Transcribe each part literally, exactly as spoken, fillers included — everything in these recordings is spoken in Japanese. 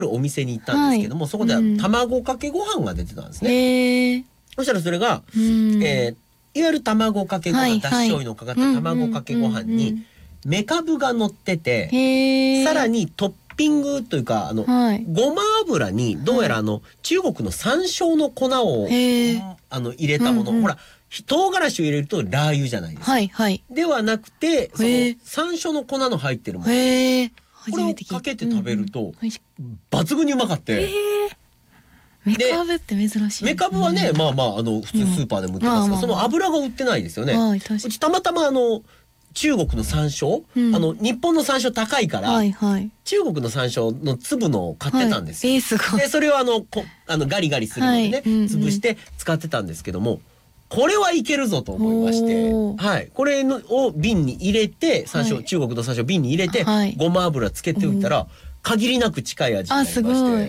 お店に行ったんですけども、はい、そこでは卵かけご飯が出てたんですね。へそしたらそれが、えー、いわゆる卵かけご飯、はい、だし醤油のかかった卵かけご飯にめかぶが乗ってて、さらにトッピングというかあの、はい、ごま油にどうやらあの、はい、中国の山椒の粉をあの入れたもの、うんうん、ほら唐辛子を入れるとラー油じゃないですか、はいはい、ではなくてその山椒の粉の入ってるもの、へこれをかけて食べると、うんうん、抜群にうまかって、 めかぶって珍しい、ね、 めかぶはねまあまああの普通スーパーでも売ってますが、うん、その油が売ってないですよね、はい、うちたまたまあの中国の山椒、うん、あの日本の山椒高いから、はいはい、中国の山椒の粒のを買ってたんですよ、はい、えー、すごい。でそれをあのこあのガリガリするのでね、はい、潰して使ってたんですけども、これはいけるぞと思いまして、はい、これのを瓶に入れて山椒、はい、中国の山椒瓶に入れて、はい、ごま油つけておいたら、うん、限りなく近い味になりまして、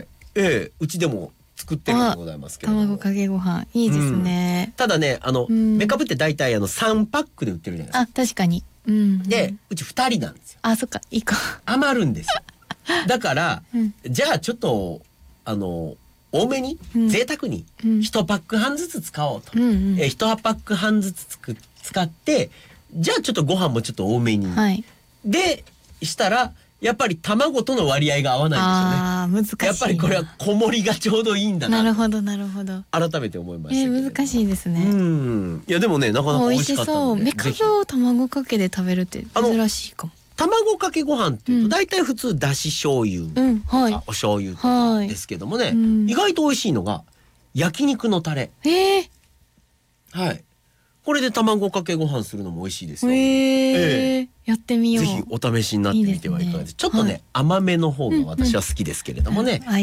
ええ、うちでも作ってるんでございますけど、 卵かけご飯いいですね、 うん、ただねあの、うん、めかぶって大体あのさんパックで売ってるじゃないですか。 あ、確かに、うん、 でうちふたりなんですよ。 あ、そっか、いいか余るんですよだから、うん、じゃあちょっとあの多めに、うん、贅沢にいちパック半ずつ使おうと、うんうん、えいちパック半ずつつく使ってじゃあちょっとご飯もちょっと多めに、はい、でしたらやっぱり卵との割合が合わないんですよね。あ、難しい。やっぱりこれは小盛りがちょうどいいんだな。なるほどなるほど。 改めて思いましたけど、 えー、難しいですね。 うん。いやでもねなかなか美味しかったので。 美味しそう。めかぶを卵かけで食べるって珍しいかも。 卵かけご飯っていうと大体普通だし醤油、うんはい、お醤油とかですけどもね、はいうん、意外と美味しいのが焼肉のタレ。えー、はい。これで卵かけご飯するのも美味しいですよ。えーえー、やってみよう。 ぜひお試しになってみてはいかがですか。いいですね、ちょっとね、はい、甘めの方が私は好きですけれどもね。うんうん、はい。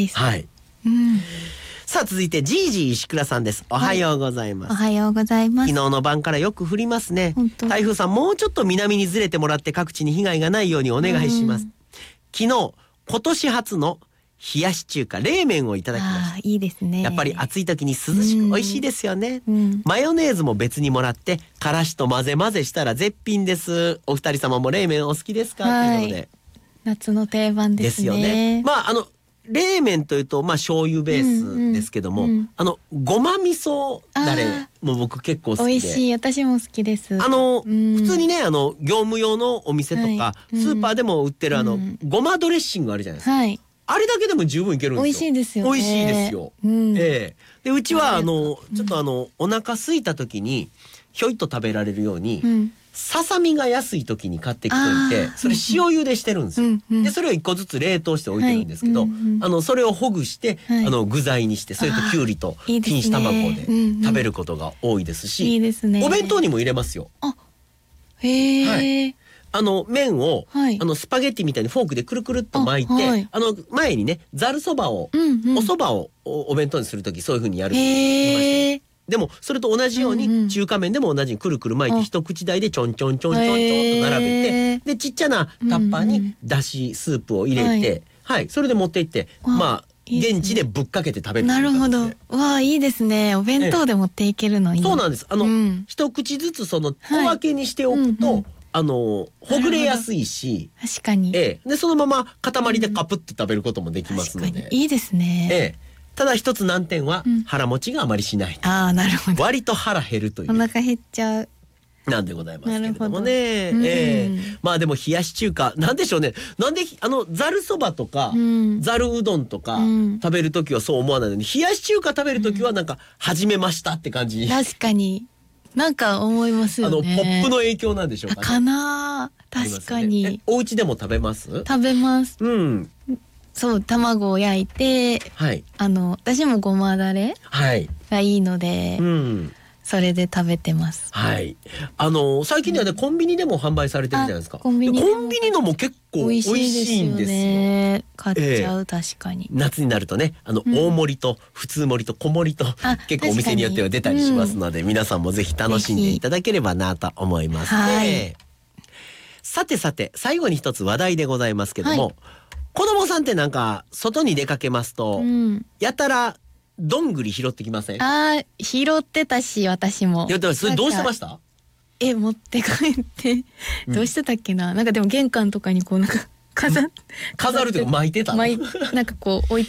うん、さあ続いてジージー石倉さんです。おはようございます。 はい、おはようございます。 昨日の晩からよく降りますね。台風さんもうちょっと南にずれてもらって各地に被害がないようにお願いします。昨日今年初の冷やし中華冷麺をいただきました。 いいですね。 やっぱり暑い時に涼しく美味しいですよね、うん、マヨネーズも別にもらってからしと混ぜ混ぜしたら絶品です。お二人様も冷麺お好きですか、ということで夏の定番ですね。ですよね。 まああの冷麺というとまあ醤油ベースですけども、うんうん、あのごま味噌だれも僕結構好きで。 美味しい。私も好きです。 あの、うん、普通にねあの業務用のお店とか、はい、スーパーでも売ってるあの、うん、ごまドレッシングあるじゃないですか、はい、あれだけでも十分いけるんですよ。 美味しいですよね。 美味しいですよ、うん、ええでうちはあのちょっとあのお腹空いた時にひょいっと食べられるように、うん、ささみが安い時に買ってきといてそれ塩茹でしてるんですよ、うんうん、でそれを一個ずつ冷凍して置いてるんですけど、はいうんうん、あのそれをほぐして、はい、あの具材にしてそれときゅうりと錦糸卵で食べることが多いですし、いいですね、お弁当にも入れますよ。あ、へえ、はい、あの麺を、はい、あのスパゲッティみたいにフォークでくるくるっと巻いて あ,、はい、あの前にねざるそばを、うんうん、おそばを お, お弁当にするときそういう風にやるって言いましたね。でもそれと同じように中華麺でも同じにくるくる巻いて一口大でちょんちょんちょんちょんちょんと並べて、でちっちゃなタッパーにだしスープを入れて、はい、はい、それで持って行ってまあ現地でぶっかけて食べる。 なるほど。わあ、いいですね。お弁当で持っていけるのいい。 そうなんです。あの、うん、一口ずつその小分けにしておくと、はいうんうん、あのほぐれやすいし、 確かに、 ええ、でそのまま塊でカプって食べることもできますので、 うん、いいですね。ええ、ただ一つ難点は、うん、腹持ちがあまりしない。 ああ、なるほど。 割と腹減るという。 お腹減っちゃう。 なんでございますけれどもね。うん、えー、まあでも冷やし中華なんでしょうね。なんであのざるそばとか、うん、ざるうどんとか、うん、食べるときはそう思わないのに、冷やし中華食べるときはなんか始めましたって感じ。 確かに。なんか思いますよね。 あのポップの影響なんでしょうかね。 かな、確かに、ね。 お家でも食べます？ 食べます。 うん。 そう、卵を焼いて、はい、あの私もごまだれがいいので、うん、それで食べてます。 はい。あの最近ではね、コンビニでも販売されてるじゃないですか。コンビニ、コンビニのも結構美味しいんですよね。 買っちゃう、えー、確かに。 夏になるとね、あの、うん、大盛りと普通盛りと小盛りと結構お店によっては出たりしますので、うん、皆さんもぜひ楽しんでいただければなと思いますね。はい、さてさて最後に一つ話題でございますけども、はい、子供さんってなんか外に出かけますと、うん、やたらどんぐり拾ってきません？ あー、拾ってたし、私も。 いや、それどうしてました？ え、持って帰ってどうしてたっけな、うん、なんかでも玄関とかにこうなんか飾飾るというか巻いてたの。 巻いなんかこう置い